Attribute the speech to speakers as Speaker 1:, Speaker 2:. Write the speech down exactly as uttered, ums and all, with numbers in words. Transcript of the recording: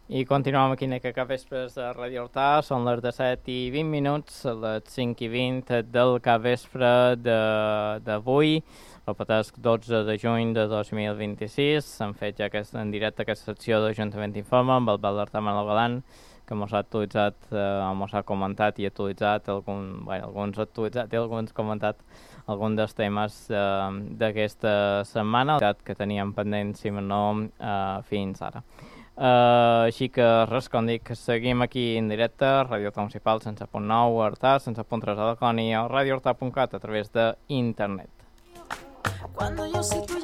Speaker 1: I continuem aquí en aquest capvespres de Radio Hortà, són les disset i vint minuts, les cinc i vint del capvespre d'avui, repetesc dotze de juny de dos mil vint-i-sis, s'han fet ja aquest, en directe aquesta secció d'Ajuntament Informa amb el Albert Malgalant, que mos ha actualitzat, eh, mos ha comentat i actualitzat, algun, bueno, alguns actualitzat i alguns comentat alguns dels temes eh, d'aquesta setmana que teníem pendent, si no, eh, fins ara. Uh, així que res, com dic, seguim aquí en directe, Radio Hortà Municipal cent set punt nou, Hortà, cent set punt tres a la Cònia, radio hortà punt cat a través d'internet. Cuando yo soy tuya